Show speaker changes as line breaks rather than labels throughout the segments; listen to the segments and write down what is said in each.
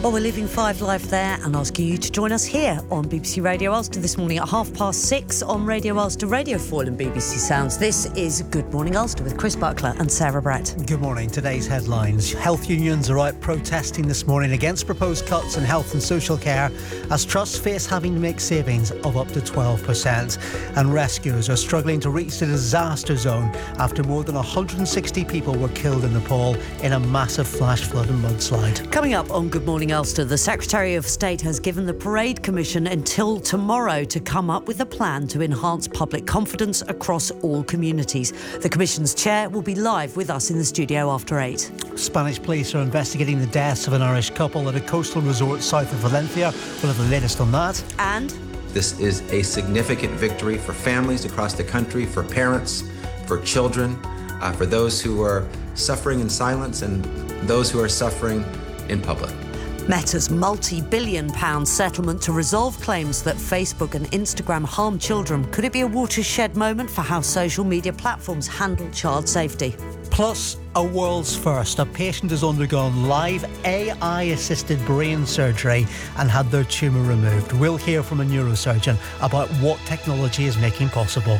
Well, we're leaving 5 Live there and asking you to join us here on BBC Radio Ulster this morning at 6:30 on Radio Ulster, Radio Foyle and BBC Sounds. This is Good Morning Ulster with Chris Buckler and Sarah Brett.
Good morning. Today's headlines. Health unions are out protesting this morning against proposed cuts in health and social care as trusts face having to make savings of up to 12%. And rescuers are struggling to reach the disaster zone after more than 160 people were killed in Nepal in a massive flash flood and mudslide.
Coming up on Good Morning Ulster, the Secretary of State has given the Parade Commission until tomorrow to come up with a plan to enhance public confidence across all communities. The Commission's chair will be live with us in the studio after 8.
Spanish police are investigating the deaths of an Irish couple at a coastal resort south of Valencia. We'll have the latest on that.
And
this is a significant victory for families across the country, for parents, for children, for those who are suffering in silence and those who are suffering in public.
Meta's multi-billion-pound settlement to resolve claims that Facebook and Instagram harm children. Could it be a watershed moment for how social media platforms handle child safety?
Plus, a world's first. A patient has undergone live AI-assisted brain surgery and had their tumour removed. We'll hear from a neurosurgeon about what technology is making possible.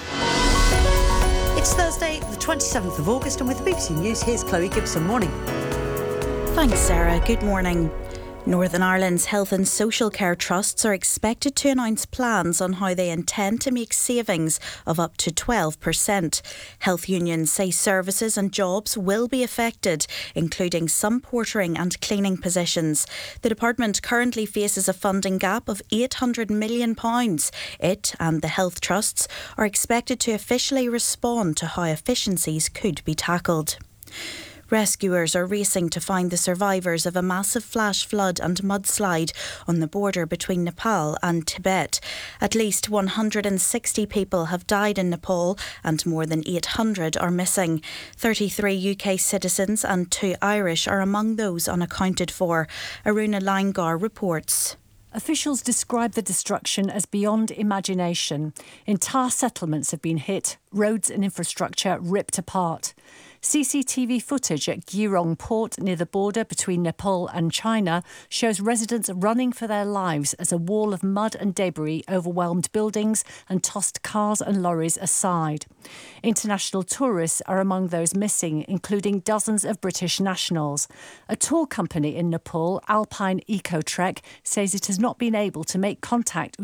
It's Thursday, the 27th of August, and with the BBC News, here's Chloe Gibson. Morning.
Thanks, Sarah. Good morning. Northern Ireland's health and social care trusts are expected to announce plans on how they intend to make savings of up to 12%. Health unions say services and jobs will be affected, including some portering and cleaning positions. The department currently faces a funding gap of £800 million. It and the health trusts are expected to officially respond to how efficiencies could be tackled. Rescuers are racing to find the survivors of a massive flash flood and mudslide on the border between Nepal and Tibet. At least 160 people have died in Nepal and more than 800 are missing. 33 UK citizens and 2 Irish are among those unaccounted for. Aruna Langar reports.
Officials describe the destruction as beyond imagination. Entire settlements have been hit, roads and infrastructure ripped apart. CCTV footage at Geelong port near the border between Nepal and China shows residents running for their lives as a wall of mud and debris overwhelmed buildings and tossed cars and lorries aside. International tourists are among those missing, including dozens of British nationals. A tour company in Nepal, Alpine Ecotrek, says it has not been able to make contact with